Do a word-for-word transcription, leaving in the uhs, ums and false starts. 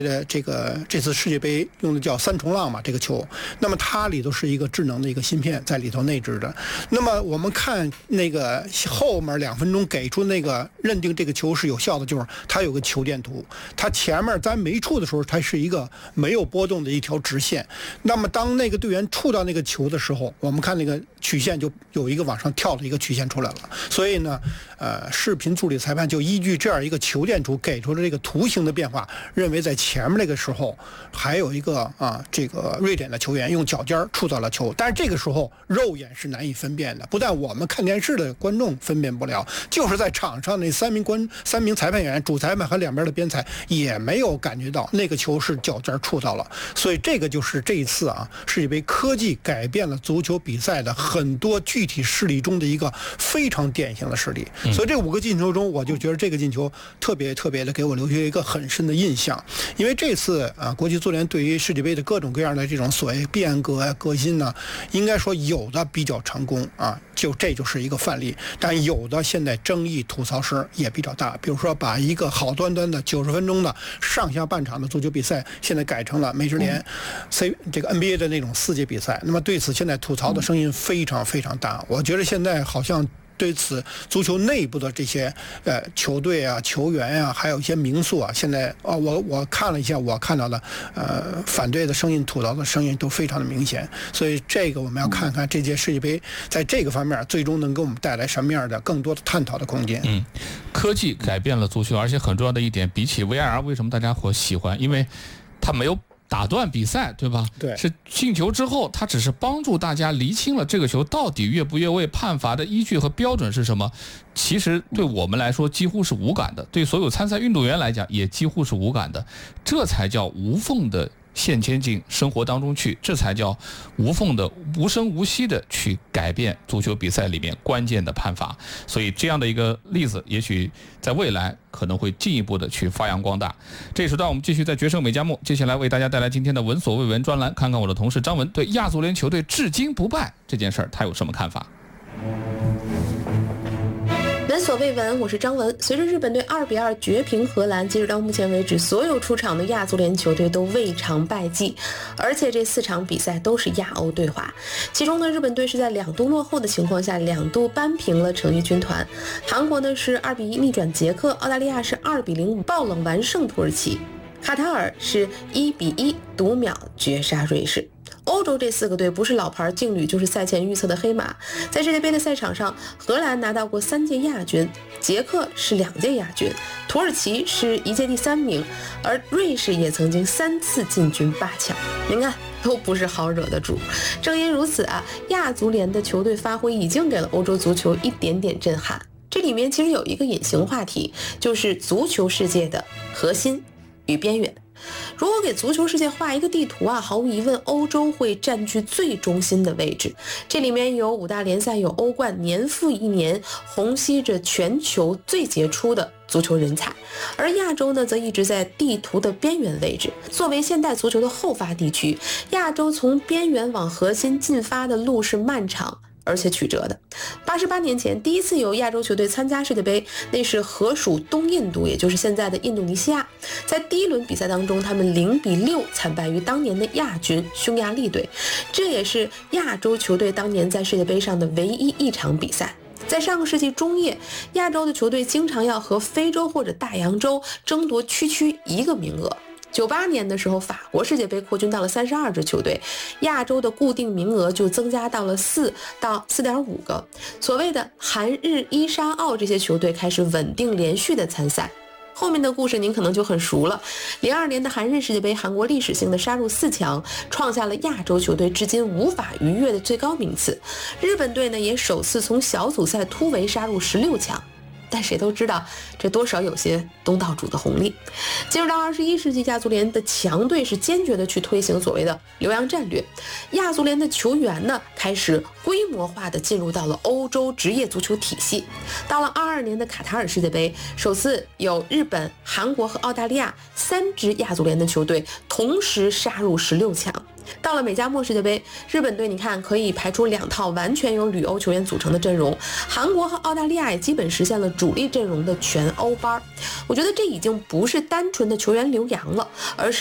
呃，这个这次世界杯用的叫三重浪嘛，这个球，那么它里头是一个智能的一个芯片在里头内置的。那么我们看那个后面两分钟给出那个认定这个球是有效的，就是它有个球电图，它前面在没触的时候，它是一个没有波动的一条直线。那么当那个队员触到那个球的时候，我们看那个曲线就有一个往上跳的一个曲线出来了。所以呢，呃，视频助理裁判就依据这样一个球电图给出的这个图形的变化，认为在前面那个时候还有一个啊，这个瑞典的球员用脚尖触到了球，但是这个时候肉眼是难以分辨的，不但我们看电视的观众分辨不了，就是在场上那三名观三名裁判员、主裁判和两边的边裁也没有感觉到那个球是脚尖触到了。所以这个就是这一次啊世界杯科技改变了足球比赛的很多具体事例中的一个非常典型的事例。所以这五个进球中，我就觉得这个进球特别特别的给我留下一个很深的印象。因为这次啊，国际足联对于世界杯的各种各样的这种所谓变革啊、革新呢，应该说有的比较成功啊，就这就是一个范例。但有的现在争议吐槽声也比较大，比如说把一个好端端的九十分钟的上下半场的足球比赛，现在改成了美职联 C 这个 N B A 的那种四节比赛。那么对此现在吐槽的声音非常非常大。我觉得现在好像对此足球内部的这些呃球队啊、球员啊，还有一些名宿啊，现在啊、哦，我我看了一下，我看到的呃反对的声音、吐槽的声音都非常的明显。所以这个我们要看看这届世界杯在这个方面最终能给我们带来什么样的更多的探讨的空间。 嗯，科技改变了足球，而且很重要的一点，比起 V R， 为什么大家会喜欢？因为它没有打断比赛，对吧？ 对， 是进球之后，它只是帮助大家厘清了这个球到底越不越位，判罚的依据和标准是什么。其实对我们来说几乎是无感的，对所有参赛运动员来讲也几乎是无感的，这才叫无缝的现牵进生活当中去，这才叫无缝的无声无息的去改变足球比赛里面关键的判罚。所以这样的一个例子也许在未来可能会进一步的去发扬光大。这一时段我们继续在决胜美加木，接下来为大家带来今天的闻所未闻专栏，看看我的同事张文对亚足联球队至今不败这件事儿他有什么看法。 闻所未闻，我是张文。随着日本队二比二绝平荷兰，截止到目前为止，所有出场的亚足联球队都未尝败绩，而且这四场比赛都是亚欧对华。其中呢，日本队是在两度落后的情况下，两度扳平了成衣军团。韩国呢是二比一逆转捷克，澳大利亚是二比零爆冷完胜土耳其，卡塔尔是一比一读秒绝杀瑞士。欧洲这四个队不是老牌劲旅，就是赛前预测的黑马。在世界杯的赛场上，荷兰拿到过三届亚军，捷克是两届亚军，土耳其是一届第三名，而瑞士也曾经三次进军八强。您看，都不是好惹的主。正因如此啊，亚足联的球队发挥已经给了欧洲足球一点点震撼。这里面其实有一个隐形话题，就是足球世界的核心与边缘。如果给足球世界画一个地图啊，毫无疑问，欧洲会占据最中心的位置。这里面有五大联赛，有欧冠，年复一年虹吸着全球最杰出的足球人才。而亚洲呢，则一直在地图的边缘位置。作为现代足球的后发地区，亚洲从边缘往核心进发的路是漫长而且曲折的。八十八年前，第一次有亚洲球队参加世界杯，那是荷属东印度，也就是现在的印度尼西亚。在第一轮比赛当中，他们零比六惨败于当年的亚军匈牙利队，这也是亚洲球队当年在世界杯上的唯一一场比赛。在上个世纪中叶，亚洲的球队经常要和非洲或者大洋洲争夺区区一个名额。九八年的时候，法国世界杯扩军到了三十二支球队，亚洲的固定名额就增加到了四到四点五个。所谓的韩日伊沙澳这些球队开始稳定连续的参赛。后面的故事您可能就很熟了。零二年的韩日世界杯，韩国历史性的杀入四强，创下了亚洲球队至今无法逾越的最高名次。日本队呢，也首次从小组赛突围杀入十六强。但谁都知道，这多少有些东道主的红利。进入到二十一世纪，亚足联的强队是坚决的去推行所谓的留洋战略。亚足联的球员呢，开始规模化的进入到了欧洲职业足球体系。到了二二年的卡塔尔世界杯，首次有日本、韩国和澳大利亚三支亚足联的球队同时杀入十六强。 到了美加墨世界杯，日本队你看可以排出两套完全由旅欧球员组成的阵容，韩国和澳大利亚也基本实现了主力阵容的全欧班。我觉得这已经不是单纯的球员留洋了，而是